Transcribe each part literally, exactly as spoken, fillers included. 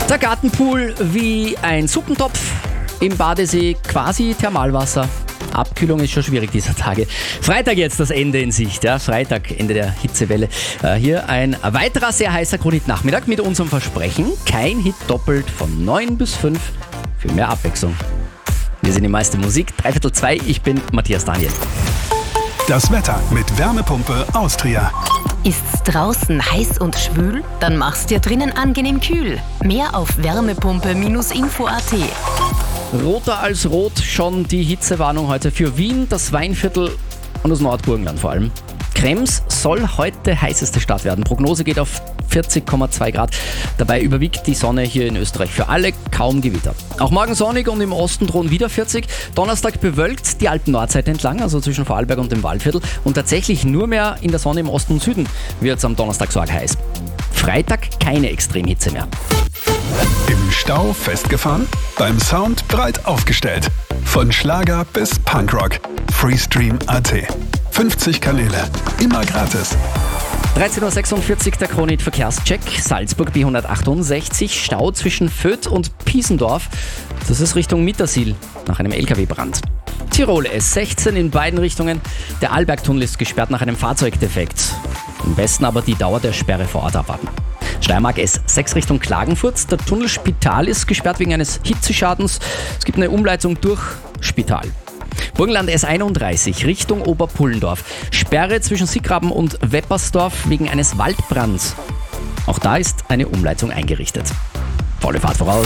Der Gartenpool wie ein Suppentopf, im Badesee quasi Thermalwasser. Abkühlung ist schon schwierig dieser Tage. Freitag jetzt das Ende in Sicht, ja, Freitag, Ende der Hitzewelle. Äh, hier ein weiterer sehr heißer Kronhit-Nachmittag mit unserem Versprechen, kein Hit doppelt von neun bis fünf für mehr Abwechslung. Wir sind die meiste Musik, dreiviertel zwei, ich bin Matthias Daniel. Das Wetter mit Wärmepumpe Austria. Ist's draußen heiß und schwül? Dann mach's dir drinnen angenehm kühl. Mehr auf wärmepumpe Info punkt at. Roter als rot schon die Hitzewarnung heute für Wien, das Weinviertel und das Nordburgenland vor allem. Krems soll heute heißeste Stadt werden. Prognose geht auf vierzig Komma zwei Grad. Dabei überwiegt die Sonne hier in Österreich für alle, kaum Gewitter. Auch morgen sonnig und im Osten drohen wieder vierzig. Donnerstag bewölkt die Alpen-Nordseite entlang, also zwischen Vorarlberg und dem Waldviertel. Und tatsächlich nur mehr in der Sonne im Osten und Süden wird es am Donnerstag so arg heiß. Freitag keine Extremhitze mehr. Im Stau festgefahren? Beim Sound breit aufgestellt. Von Schlager bis Punkrock. Freestream Punkt at. fünfzig Kanäle. Immer gratis. dreizehn Uhr sechsundvierzig der Kronhit Verkehrscheck. Salzburg B hundertachtundsechzig. Stau zwischen Föth und Piesendorf. Das ist Richtung Mittersiel nach einem L K W-Brand. Tirol S sechzehn in beiden Richtungen. Der Arlbergtunnel ist gesperrt nach einem Fahrzeugdefekt. Am besten aber die Dauer der Sperre vor Ort abwarten. Steiermark S sechs Richtung Klagenfurt. Der Tunnel Spital ist gesperrt wegen eines Hitzeschadens. Es gibt eine Umleitung durch Spital. Burgenland S einunddreißig Richtung Oberpullendorf. Sperre zwischen Siegraben und Weppersdorf wegen eines Waldbrands. Auch da ist eine Umleitung eingerichtet. Volle Fahrt voraus.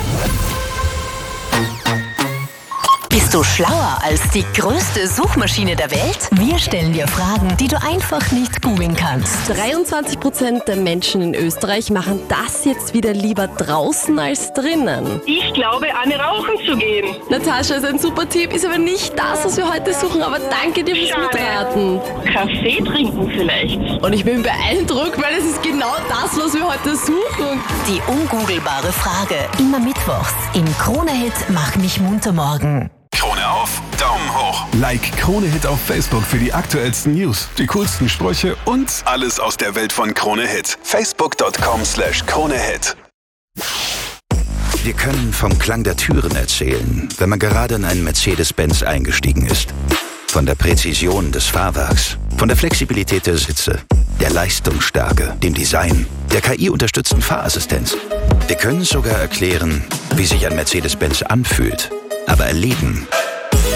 Bist du schlauer als die größte Suchmaschine der Welt? Wir stellen dir Fragen, die du einfach nicht googeln kannst. dreiundzwanzig Prozent der Menschen in Österreich machen das jetzt wieder lieber draußen als drinnen. Ich glaube, eine rauchen zu gehen. Natascha ist ein super Tipp, ist aber nicht das, was wir heute suchen, aber danke dir fürs Schade. Mitraten. Kaffee trinken vielleicht. Und ich bin beeindruckt, weil es ist genau das, was wir heute suchen. Die ungoogelbare Frage. Immer mittwochs im Krone-Hit Mach mich munter morgen. Krone auf, Daumen hoch. Like Krone Hit auf Facebook für die aktuellsten News, die coolsten Sprüche und alles aus der Welt von Krone Hit. Facebook Punkt com slash Krone Hit. Wir können vom Klang der Türen erzählen, wenn man gerade in einen Mercedes-Benz eingestiegen ist. Von der Präzision des Fahrwerks, von der Flexibilität der Sitze, der Leistungsstärke, dem Design, der K I-unterstützten Fahrassistenz. Wir können sogar erklären, wie sich ein Mercedes-Benz anfühlt. Aber erleben